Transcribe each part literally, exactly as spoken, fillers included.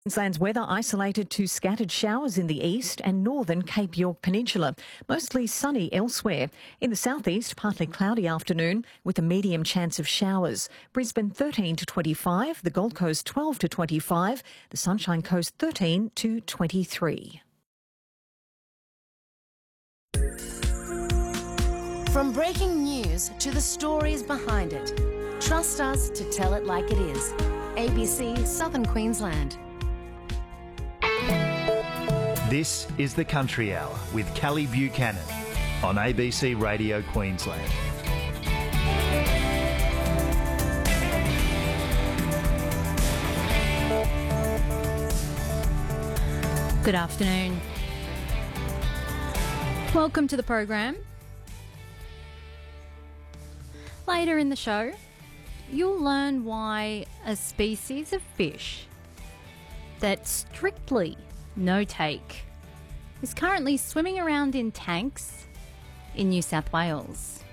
Queensland's weather isolated to scattered showers in the east and northern Cape York Peninsula, mostly sunny elsewhere. In the southeast, partly cloudy afternoon with a medium chance of showers. Brisbane thirteen to twenty-five, the Gold Coast twelve to twenty-five, the Sunshine Coast thirteen to twenty-three. From breaking news to the stories behind it, trust us to tell it like it is. A B C Southern Queensland. This is the Country Hour with Callie Buchanan on A B C Radio Queensland. Good afternoon. Welcome to the program. Later in the show, you'll learn why a species of fish that strictly no take is currently swimming around in tanks in New South Wales.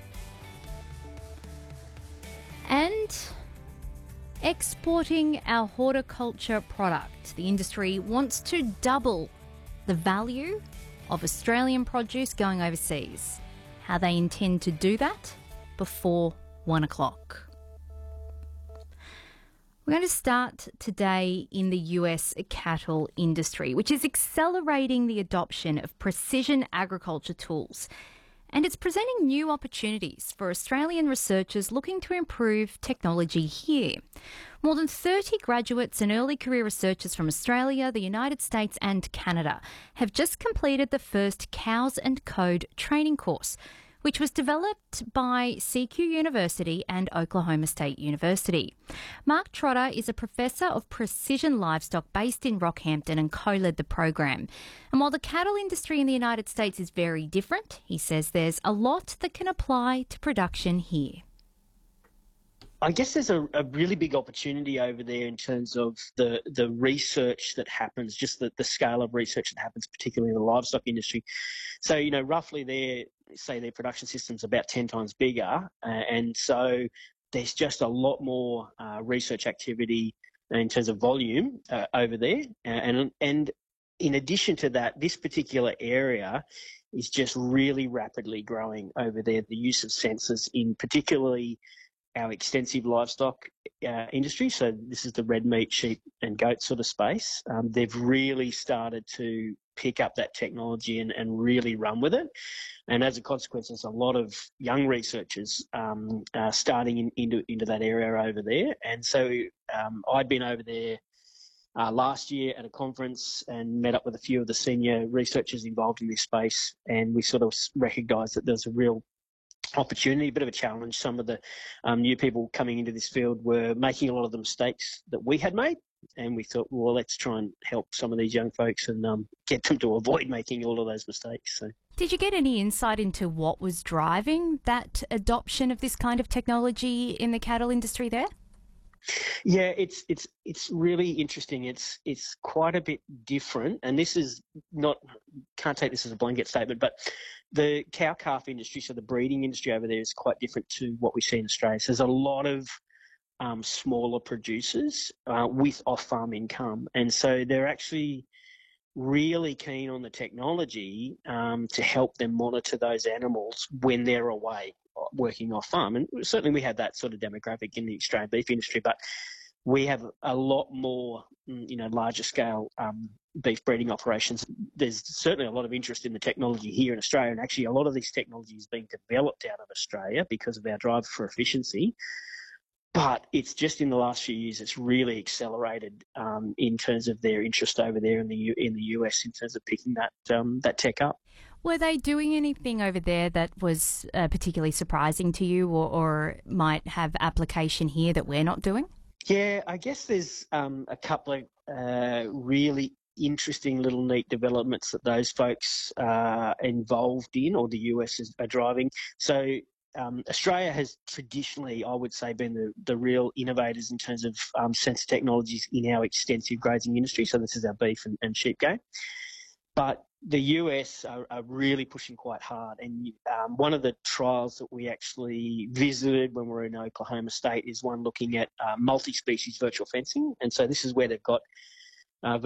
And exporting our horticulture product. The industry wants to double the value of Australian produce going overseas. How they intend to do that before one o'clock. We're going to start today in the U S cattle industry, which is accelerating the adoption of precision agriculture tools. And it's presenting new opportunities for Australian researchers looking to improve technology here. More than thirty graduates and early career researchers from Australia, the United States and Canada have just completed the first Cows and Code training course, which was developed by C Q University and Oklahoma State University. Mark Trotter is a professor of precision livestock based in Rockhampton and co-led the program. And while the cattle industry in the United States is very different, he says there's a lot that can apply to production here. I guess there's a, a really big opportunity over there in terms of the, the research that happens, just the, the scale of research that happens, particularly in the livestock industry. So, you know, roughly their, say their production system's about ten times bigger. Uh, and so there's just a lot more uh, research activity in terms of volume uh, over there. Uh, and, and in addition to that, this particular area is just really rapidly growing over there. The use of sensors in particularly our extensive livestock uh, industry, so this is the red meat, sheep and goat sort of space. Um, they've really started to pick up that technology and, and really run with it. And as a consequence, there's a lot of young researchers um, uh, starting in, into, into that area over there. And so um, I'd been over there uh, last year at a conference and met up with a few of the senior researchers involved in this space, and we sort of recognised that there's a real opportunity, a bit of a challenge. Some of the um, new people coming into this field were making a lot of the mistakes that we had made, and we thought, well, let's try and help some of these young folks and um, get them to avoid making all of those mistakes. So, did you get any insight into what was driving that adoption of this kind of technology in the cattle industry there? Yeah, it's it's it's really interesting. It's it's quite a bit different, and this is not, can't take this as a blanket statement, but the cow-calf industry, so the breeding industry over there, is quite different to what we see in Australia. So there's a lot of um, smaller producers uh, with off-farm income, and so they're actually really keen on the technology um, to help them monitor those animals when they're away working off farm. And certainly we have that sort of demographic in the Australian beef industry, but we have a lot more, you know, larger scale um, beef breeding operations. There's certainly a lot of interest in the technology here in Australia, and actually a lot of these technologies being developed out of Australia because of our drive for efficiency. But it's just in the last few years it's really accelerated um, in terms of their interest over there in the U- in the U S in terms of picking that um, that tech up. Were they doing anything over there that was uh, particularly surprising to you, or, or might have application here that we're not doing? Yeah, I guess there's um, a couple of uh, really interesting little neat developments that those folks are involved in, or the U S is, are driving. So um, Australia has traditionally, I would say, been the, the real innovators in terms of um, sensor technologies in our extensive grazing industry. So this is our beef and, and sheep game. But the U S are, are really pushing quite hard. And um, one of the trials that we actually visited when we were in Oklahoma State is one looking at uh, multi-species virtual fencing. And so this is where they've got uh,